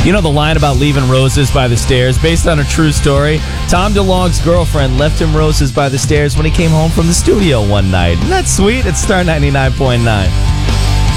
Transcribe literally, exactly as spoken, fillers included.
You know the line about leaving roses by the stairs? Based on a true story, Tom DeLonge's girlfriend left him roses by the stairs when he came home from the studio one night. Isn't that sweet? It's Star ninety-nine point nine.